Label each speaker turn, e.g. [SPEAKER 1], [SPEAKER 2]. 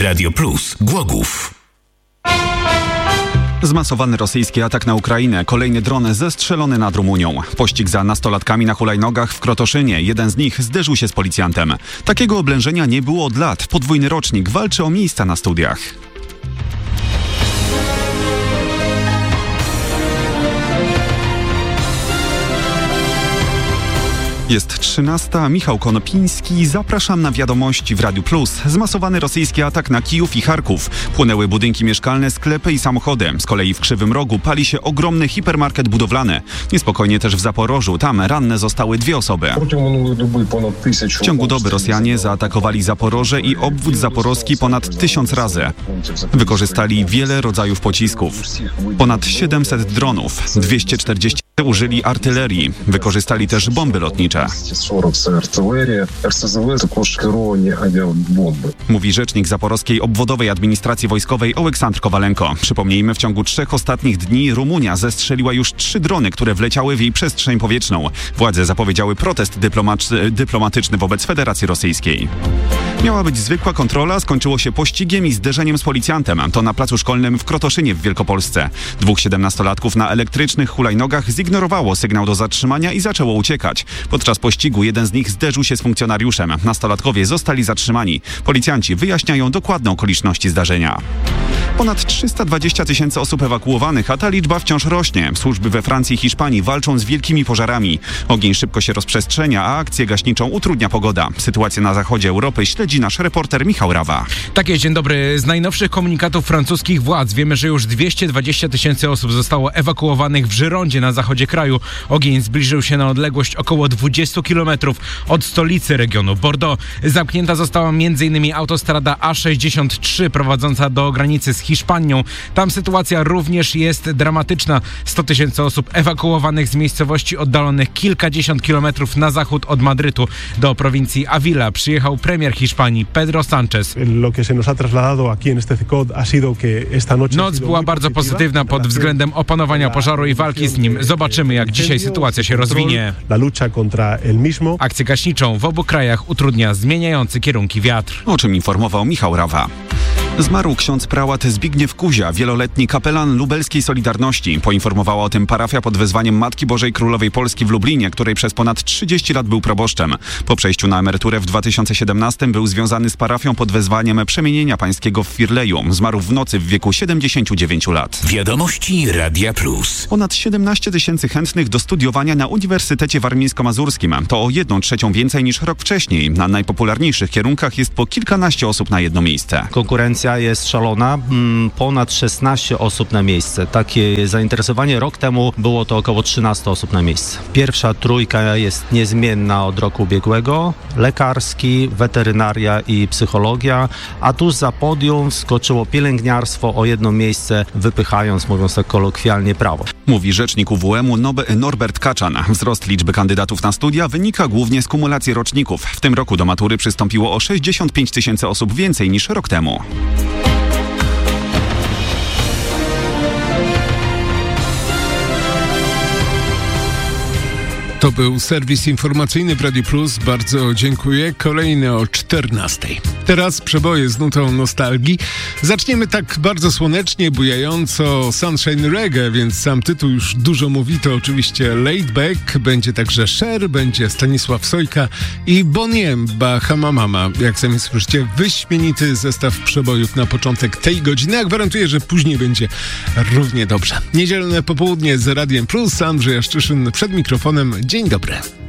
[SPEAKER 1] Radio Plus Głogów.
[SPEAKER 2] Zmasowany rosyjski atak na Ukrainę. Kolejny dron zestrzelony nad Rumunią. Pościg za nastolatkami na hulajnogach w Krotoszynie. Jeden z nich zderzył się z policjantem. Takiego oblężenia nie było od lat. Podwójny rocznik walczy o miejsca na studiach. Jest 13. Michał Konopiński. Zapraszam na wiadomości w Radiu Plus. Zmasowany rosyjski atak na Kijów i Charków. Płonęły budynki mieszkalne, sklepy i samochody. Z kolei w Krzywym Rogu pali się ogromny hipermarket budowlany. Niespokojnie też w Zaporożu. Tam ranne zostały 2 osoby. W ciągu doby Rosjanie zaatakowali Zaporoże i obwód zaporowski ponad 1000 razy. Wykorzystali wiele rodzajów pocisków. Ponad 700 dronów. 240 użyli artylerii. Wykorzystali też bomby lotnicze. Mówi rzecznik Zaporowskiej Obwodowej Administracji Wojskowej Oleksandr Kowalenko. Przypomnijmy, w ciągu 3 ostatnich dni Rumunia zestrzeliła już 3 drony, które wleciały w jej przestrzeń powietrzną. Władze zapowiedziały protest dyplomatyczny wobec Federacji Rosyjskiej. Miała być zwykła kontrola, skończyło się pościgiem i zderzeniem z policjantem. To na placu szkolnym w Krotoszynie w Wielkopolsce. 2 17-latków na elektrycznych hulajnogach zignorowało sygnał do zatrzymania i zaczęło uciekać. Podczas pościgu jeden z nich zderzył się z funkcjonariuszem. Nastolatkowie zostali zatrzymani. Policjanci wyjaśniają dokładne okoliczności zdarzenia. Ponad 320 000 osób ewakuowanych, a ta liczba wciąż rośnie. Służby we Francji i Hiszpanii walczą z wielkimi pożarami. Ogień szybko się rozprzestrzenia, a akcję gaśniczą utrudnia pogoda. Sytuację na zachodzie Europy śledzi nasz reporter Michał Rawa.
[SPEAKER 3] Tak jest, dzień dobry. Z najnowszych komunikatów francuskich władz wiemy, że już 220 000 osób zostało ewakuowanych w Girondzie na zachodzie kraju. Ogień zbliżył się na odległość około 20 km od stolicy regionu Bordeaux. Zamknięta została m.in. autostrada A63 prowadząca do granicy z Hiszpanią. Tam sytuacja również jest dramatyczna. 100 000 osób ewakuowanych z miejscowości oddalonych kilkadziesiąt kilometrów na zachód od Madrytu. Do prowincji Avila przyjechał premier Hiszpanii Pedro Sánchez. Noc była bardzo pozytywna pod względem opanowania pożaru i walki z nim. Zobaczymy, jak dzisiaj sytuacja się rozwinie. Akcję gaśniczą w obu krajach utrudnia zmieniający kierunki wiatr.
[SPEAKER 2] O czym informował Michał Rawa. Zmarł ksiądz prałat Zbigniew Kuzia, wieloletni kapelan lubelskiej Solidarności. Poinformowała o tym parafia pod wezwaniem Matki Bożej Królowej Polski w Lublinie, której przez ponad 30 lat był proboszczem. Po przejściu na emeryturę w 2017 był związany z parafią pod wezwaniem Przemienienia Pańskiego w Firleju. Zmarł w nocy w wieku 79 lat.
[SPEAKER 1] Wiadomości Radia Plus.
[SPEAKER 2] Ponad 17 000 chętnych do studiowania na Uniwersytecie Warmińsko-Mazurskim. To o 1/3 więcej niż rok wcześniej. Na najpopularniejszych kierunkach jest po kilkanaście osób na jedno miejsce.
[SPEAKER 4] Konkurencja jest szalona, ponad 16 osób na miejsce. Takie zainteresowanie rok temu było to około 13 osób na miejsce. Pierwsza trójka jest niezmienna od roku ubiegłego, lekarski, weterynaria i psychologia, a tuż za podium wskoczyło pielęgniarstwo o jedno miejsce, wypychając, mówiąc tak kolokwialnie, prawo.
[SPEAKER 2] Mówi rzecznik UWM-u Norbert Kaczan. Wzrost liczby kandydatów na studia wynika głównie z kumulacji roczników. W tym roku do matury przystąpiło o 65 000 osób więcej niż rok temu.
[SPEAKER 5] To był serwis informacyjny w Radiu Plus. Bardzo dziękuję. Kolejny o 14:00. Teraz przeboje z nutą nostalgii. Zaczniemy tak bardzo słonecznie, bujająco Sunshine Reggae, więc sam tytuł już dużo mówi. To oczywiście Laid Back. Będzie także Cher, będzie Stanisław Sojka i Bonnie M, Bahama Mama. Jak sami słyszycie, wyśmienity zestaw przebojów na początek tej godziny. Ja gwarantuję, że później będzie równie dobrze. Niedzielne popołudnie z Radiem Plus. Andrzej Jaszczyszyn przed mikrofonem. Dzień dobry.